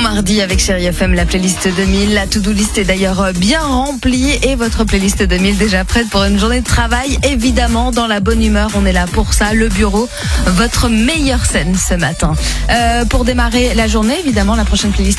mardi avec Chérie FM, la playlist 2000. La to-do list est d'ailleurs bien remplie et votre playlist 2000 déjà prête pour une journée de travail. Évidemment, dans la bonne humeur, on est là pour ça. Le bureau, votre meilleure scène ce matin. Pour démarrer la journée, évidemment, la prochaine playlist